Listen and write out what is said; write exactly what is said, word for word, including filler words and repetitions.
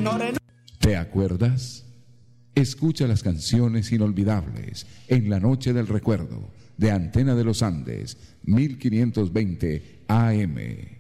¿Te acuerdas? Escucha las canciones inolvidables en la noche del recuerdo de Antena de los Andes, mil quinientos veinte A M.